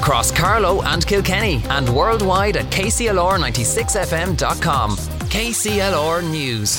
across Carlow and Kilkenny and worldwide at kclr96fm.com. KCLR News.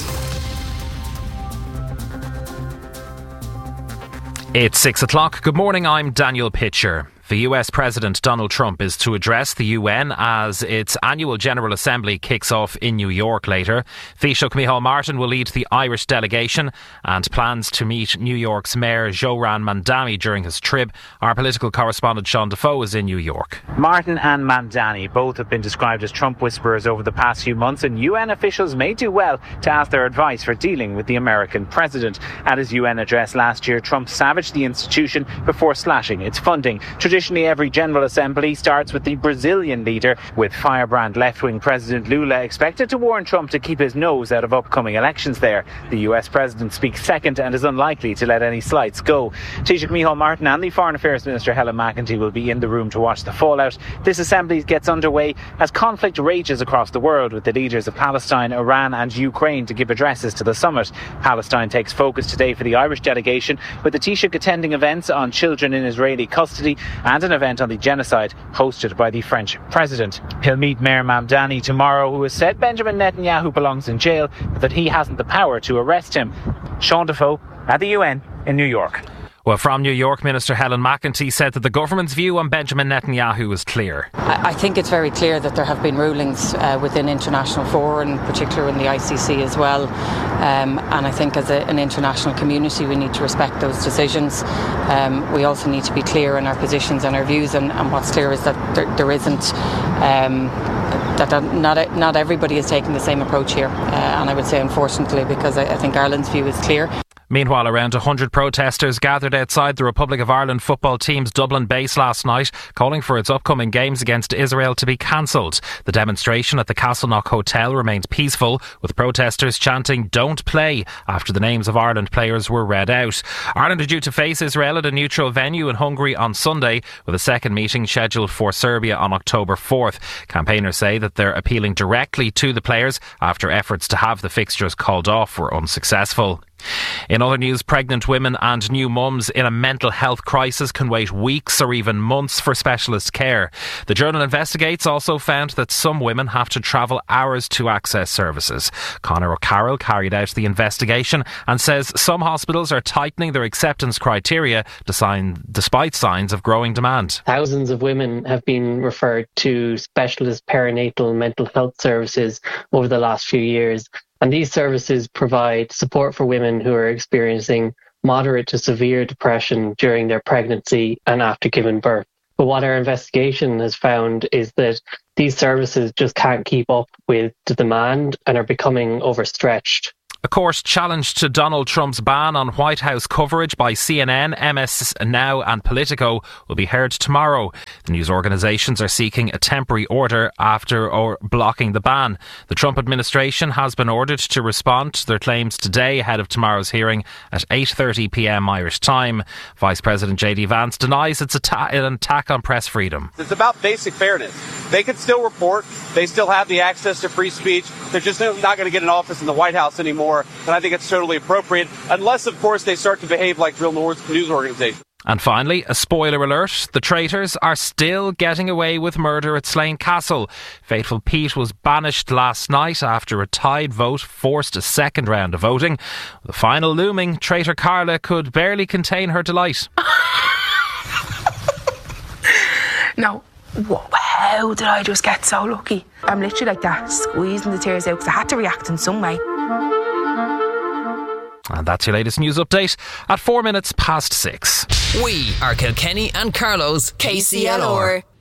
It's 6 o'clock. Good morning, I'm Daniel Pitcher. The US President Donald Trump is to address the UN as its annual General Assembly kicks off in New York later. Taoiseach Micheál Martin will lead the Irish delegation and plans to meet New York's Mayor Zohran Mamdani during his trip. Our political correspondent Sean Defoe is in New York. Martin and Mamdani both have been described as Trump whisperers over the past few months, and UN officials may do well to ask their advice for dealing with the American president. At his UN address last year, Trump savaged the institution before slashing its funding. Traditionally, every General Assembly starts with the Brazilian leader, with firebrand left-wing President Lula expected to warn Trump to keep his nose out of upcoming elections there. The US President speaks second and is unlikely to let any slights go. Taoiseach Micheál Martin and the Foreign Affairs Minister Helen McEntee will be in the room to watch the fallout. This Assembly gets underway as conflict rages across the world, with the leaders of Palestine, Iran and Ukraine to give addresses to the summit. Palestine takes focus today for the Irish delegation, with the Taoiseach attending events on children in Israeli custody and an event on the genocide hosted by the French president. He'll meet Mayor Mamdani tomorrow, who has said Benjamin Netanyahu belongs in jail, but that he hasn't the power to arrest him. Sean Defoe at the UN in New York. Well, from New York, Minister Helen McEntee said that the government's view on Benjamin Netanyahu is clear. I think it's very clear that there have been rulings within international fora, in particular in the ICC as well. And I think as an international community we need to respect those decisions. We also need to be clear in our positions and our views, and what's clear is that there isn't... that not everybody is taking the same approach here. And I would say unfortunately, because I think Ireland's view is clear. Meanwhile, around 100 protesters gathered outside the Republic of Ireland football team's Dublin base last night, calling for its upcoming games against Israel to be cancelled. The demonstration at the Castleknock Hotel remained peaceful, with protesters chanting "Don't play" after the names of Ireland players were read out. Ireland are due to face Israel at a neutral venue in Hungary on Sunday, with a second meeting scheduled for Serbia on October 4th. Campaigners say that they're appealing directly to the players after efforts to have the fixtures called off were unsuccessful. In other news, pregnant women and new mums in a mental health crisis can wait weeks or even months for specialist care. The Journal Investigates also found that some women have to travel hours to access services. Conor O'Carroll carried out the investigation and says some hospitals are tightening their acceptance criteria despite signs of growing demand. Thousands of women have been referred to specialist perinatal mental health services over the last few years. And these services provide support for women who are experiencing moderate to severe depression during their pregnancy and after giving birth. But what our investigation has found is that these services just can't keep up with the demand and are becoming overstretched. A court challenge to Donald Trump's ban on White House coverage by CNN, MS Now and Politico will be heard tomorrow. The news organisations are seeking a temporary order after blocking the ban. The Trump administration has been ordered to respond to their claims today ahead of tomorrow's hearing at 8:30pm Irish time. Vice President J.D. Vance denies it's an attack on press freedom. It's about basic fairness. They can still report. They still have the access to free speech. They're just not going to get an office in the White House anymore. And I think it's totally appropriate, unless, of course, they start to behave like real news organizations. And finally, a spoiler alert, the traitors are still getting away with murder at Slane Castle. Faithful Pete was banished last night after a tied vote forced a second round of voting. The final looming, traitor Carla could barely contain her delight. No. Whoa, how did I just get so lucky? I'm literally like that, squeezing the tears out because I had to react in some way. And that's your latest news update at 6:04. We are Kilkenny and Carlow's KCLR.